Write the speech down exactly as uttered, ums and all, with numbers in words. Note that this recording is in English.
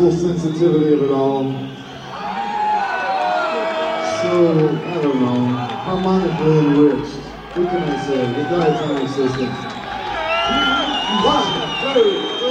full sensitivity of it all. So, I don't know, harmonically enriched. What can I say? The diatonic system. One, two,